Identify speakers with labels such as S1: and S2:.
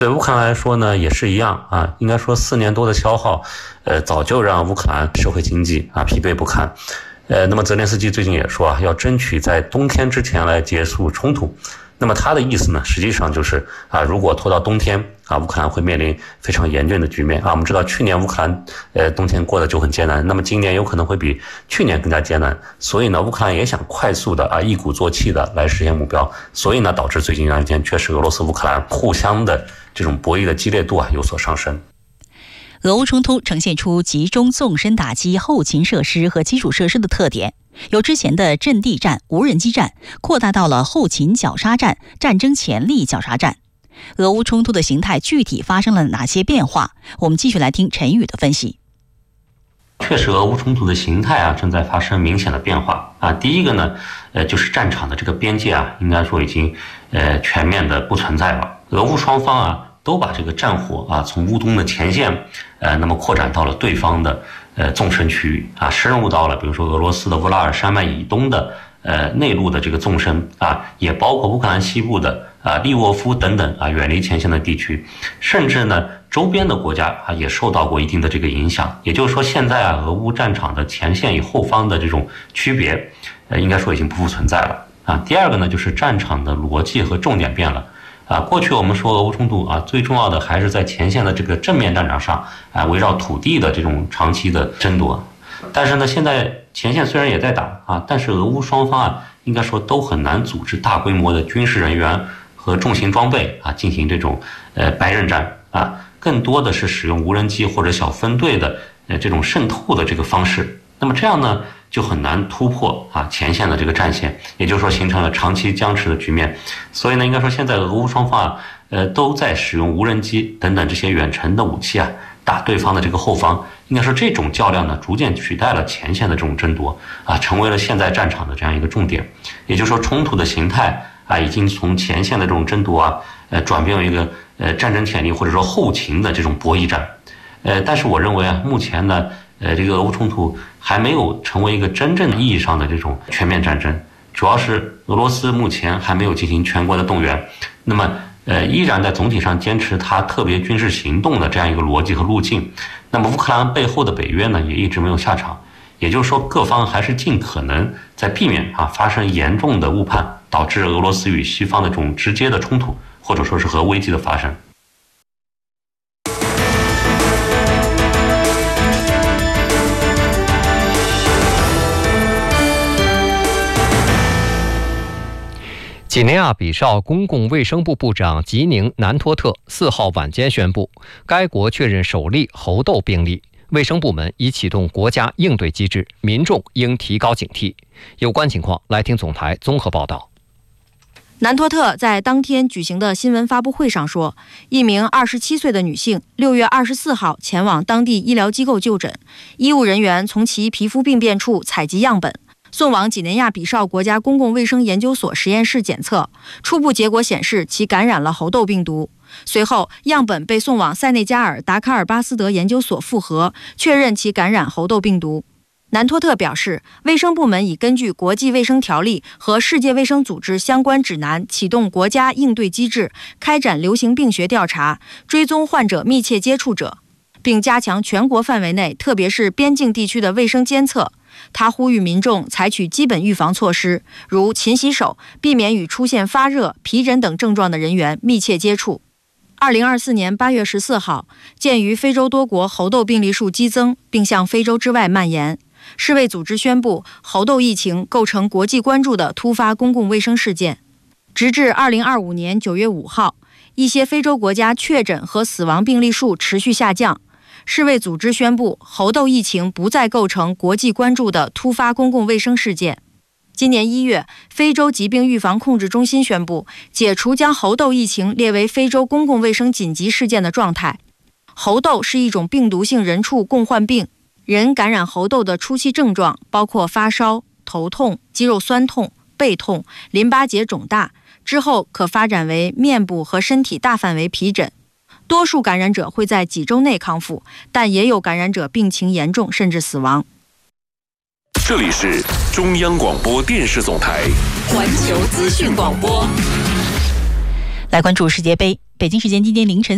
S1: 对乌克兰来说呢，也是一样啊。应该说4年多的消耗，早就让乌克兰社会经济疲惫不堪。那么泽连斯基最近也说要争取在冬天之前来结束冲突。那么他的意思呢，实际上就是如果拖到冬天乌克兰会面临非常严峻的局面我们知道去年乌克兰冬天过得就很艰难，那么今年有可能会比去年更加艰难，所以呢，乌克兰也想快速的一鼓作气的来实现目标，所以呢，导致最近一段时间确实俄罗斯乌克兰互相的这种博弈的激烈度有所上升。
S2: 俄乌冲突呈现出集中纵深打击后勤设施和基础设施的特点，由之前的阵地战、无人机战扩大到了后勤绞杀战、战争潜力绞杀战。俄乌冲突的形态具体发生了哪些变化？我们继续来听陈宇的分析。
S1: 确实，俄乌冲突的形态正在发生明显的变化第一个呢，就是战场的这个边界应该说已经全面的不存在了。俄乌双方都把这个战火从乌东的前线那么扩展到了对方的纵深区域深入到了比如说俄罗斯的乌拉尔山脉以东的内陆的这个纵深也包括乌克兰西部的利沃夫等等远离前线的地区，甚至呢周边的国家也受到过一定的这个影响。也就是说，现在俄乌战场的前线与后方的这种区别应该说已经不复存在了第二个呢，就是战场的逻辑和重点变了过去我们说俄乌冲突最重要的还是在前线的这个正面战场上围绕土地的这种长期的争夺。但是呢，现在前线虽然也在打但是俄乌双方应该说都很难组织大规模的军事人员和重型装备进行这种白刃战更多的是使用无人机或者小分队的这种渗透的这个方式。那么这样呢，就很难突破前线的这个战线，也就是说形成了长期僵持的局面。所以呢，应该说现在俄乌双方都在使用无人机等等这些远程的武器打对方的这个后方。应该说这种较量呢，逐渐取代了前线的这种争夺成为了现在战场的这样一个重点。也就是说，冲突的形态已经从前线的这种争夺转变为一个战争潜力或者说后勤的这种博弈战。但是我认为目前呢，这个俄乌冲突还没有成为一个真正意义上的这种全面战争，主要是俄罗斯目前还没有进行全国的动员，那么依然在总体上坚持它特别军事行动的这样一个逻辑和路径。那么乌克兰背后的北约呢，也一直没有下场，也就是说各方还是尽可能在避免发生严重的误判，导致俄罗斯与西方的这种直接的冲突，或者说是核危机的发生。
S3: 几内亚比绍公共卫生部部长吉宁南托特4号晚间宣布，该国确认首例猴痘病例，卫生部门已启动国家应对机制，民众应提高警惕。有关情况，来听总台综合报道。
S4: 南托特在当天举行的新闻发布会上说，一名27岁的女性6月24号前往当地医疗机构就诊，医务人员从其皮肤病变处采集样本，送往几内亚比绍国家公共卫生研究所实验室检测，初步结果显示其感染了猴痘病毒。随后，样本被送往塞内加尔达卡尔巴斯德研究所复核，确认其感染猴痘病毒。南托特表示，卫生部门已根据国际卫生条例和世界卫生组织相关指南，启动国家应对机制，开展流行病学调查，追踪患者密切接触者，并加强全国范围内，特别是边境地区的卫生监测。他呼吁民众采取基本预防措施，如勤洗手，避免与出现发热、皮疹等症状的人员密切接触。2024年8月14号，鉴于非洲多国猴痘病例数激增，并向非洲之外蔓延，世卫组织宣布，猴痘疫情构成国际关注的突发公共卫生事件。直至2025年9月5号，一些非洲国家确诊和死亡病例数持续下降。世卫组织宣布，猴痘疫情不再构成国际关注的突发公共卫生事件。今年1月，非洲疾病预防控制中心宣布，解除将猴痘疫情列为非洲公共卫生紧急事件的状态。猴痘是一种病毒性人畜共患病，人感染猴痘的初期症状包括发烧、头痛、肌肉酸痛、背痛、淋巴结肿大，之后可发展为面部和身体大范围皮疹。多数感染者会在几周内康复，但也有感染者病情严重甚至死亡。
S5: 这里是中央广播电视总台
S2: 环球资讯广播。来关注世界杯，北京时间今天凌晨